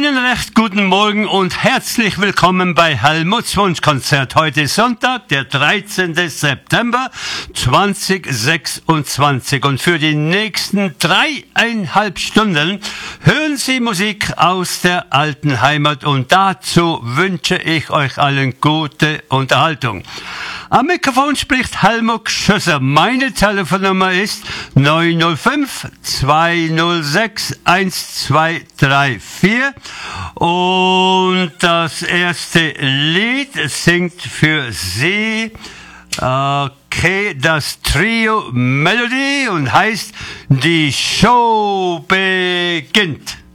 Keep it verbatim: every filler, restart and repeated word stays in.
Einen recht guten Morgen und herzlich willkommen bei Helmuts Wunschkonzert. Heute ist Sonntag, der dreizehnte September zweitausendsechsundzwanzig. Und für die nächsten dreieinhalb Stunden hören Sie Musik aus der alten Heimat. Und dazu wünsche ich euch allen gute Unterhaltung. Am Mikrofon spricht Helmut Schüsser. Meine Telefonnummer ist neun null fünf, zwei null sechs, eins zwei drei vier. Und das erste Lied singt für Sie okay, das Trio Melody und heißt Die Show beginnt.